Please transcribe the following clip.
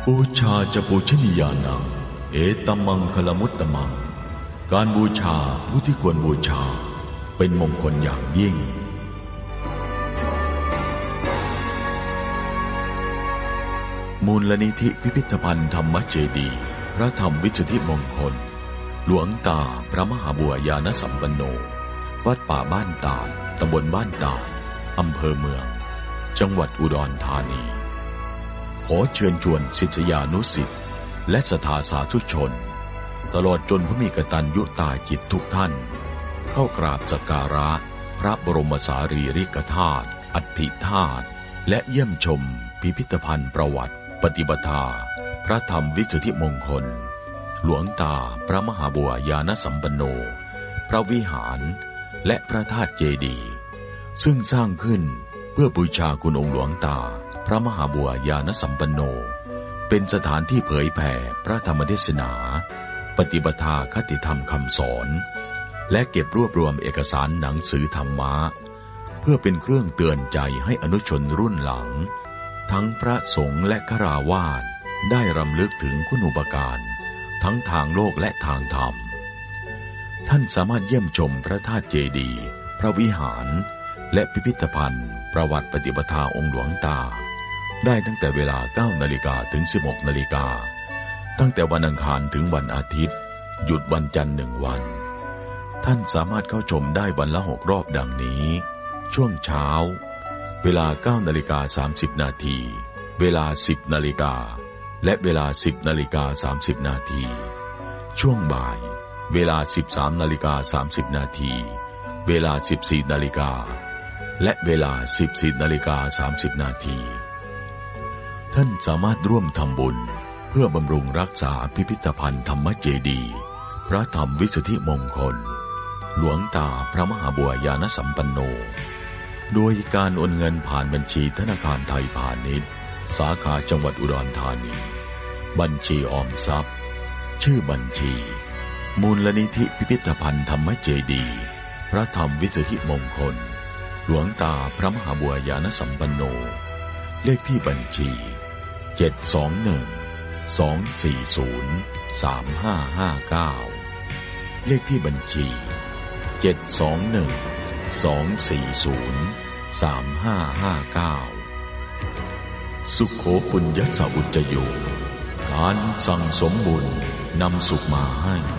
บูชาจะปูชนียานังเอตัมมังคลมุตตมังการบูชาผู้ที่ควรบูชาเป็นมงคลอย่างยิ่งมูลนิธิพิพิธภัณฑ์ธรรมเจดีย์พระธรรมวิสุทธิมงคลหลวงตาพระมหาบัวยานสัมปันโนวัดป่าบ้านตาดตำบลบ้านตาดอำเภอเมืองจังหวัดอุดรธานีขอเชิญชวนศิษยานุศิษย์และศรัทธาสาธุชนตลอดจนผู้มีกตัญญูตาจิตทุกท่านเข้ากราบสักการะพระบรมสารีริกธาตุอัฐิธาตุและเยี่ยมชมพิพิธภัณฑ์ประวัติปฏิปทาพระธรรมวิสุทธิมงคลหลวงตาพระมหาบัวยานสัมปันโนพระวิหารและพระธาตุเจดีย์ซึ่งสร้างขึ้นเพื่อบูชาคุณองค์หลวงตาพระมหาบัวยานสัมปันโนเป็นสถานที่เผยแผ่พระธรรมเทศนาปฏิปทาคติธรรมคำสอนและเก็บรวบรวมเอกสารหนังสือธรรมะเพื่อเป็นเครื่องเตือนใจให้อนุชนรุ่นหลังทั้งพระสงฆ์และฆราวาสได้รำลึกถึงคุณูปการทั้งทางโลกและทางธรรมท่านสามารถเยี่ยมชมพระธาตุเจดีย์พระวิหารและพิพิธภัณฑ์ประวัติปฏิปทาองค์หลวงตาได้ตั้งแต่เวลา 9 นาฬิกาถึง 16 นาฬิกาตั้งแต่วันอังคารถึงวันอาทิตย์หยุดวันจันทร์1 วันท่านสามารถเข้าชมได้วันละ6 รอบดังนี้ช่วงเช้าเวลา 9:30 นาทีเวลา 10 นาฬิกาและเวลา 10:30 นาทีช่วงบ่ายเวลา 13:30 นาทีเวลา 14 นาฬิกาและเวลา 14:30 นาทีท่านสามารถร่วมทำบุญเพื่อบำรุงรักษาพิพิธภัณฑ์ธรรมเจดีย์พระธรรมวิสุทธิมงคลหลวงตาพระมหาบัวยานสัมปันโนโดยการโอนเงินผ่านบัญชีธนาคารไทยพาณิชย์สาขาจังหวัดอุดรธานีบัญชีออมทรัพย์ชื่อบัญชีมูลนิธิพิพิธภัณฑ์ธรรมเจดีย์พระธรรมวิสุทธิมงคลหลวงตาพระมหาบัวยานสัมปันโนเลขที่บัญชี721-240-3559เลขที่บัญชี721-240-3559สุโขปุญญสอุจจโยการสั่งสมบุญนำสุขมาให้